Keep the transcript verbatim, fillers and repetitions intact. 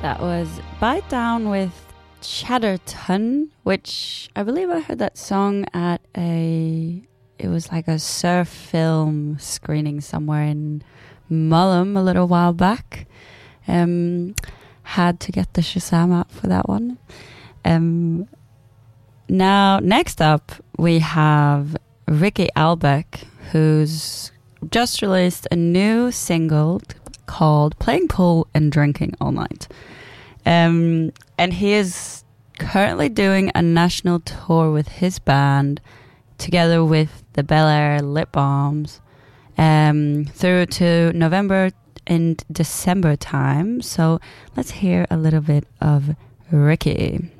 That was Bite Down with Chatterton, which I believe I heard that song at a, it was like a surf film screening somewhere in Mullum a little while back. Um, had to get the Shazam out for that one. Um, now, next up, we have Ricky Albeck, who's just released a new single called Playing Pool and Drinking All Night. Um, and he is currently doing a national tour with his band together with the Bel Air Lip Balms um, through to November and December time. So let's hear a little bit of Ricky.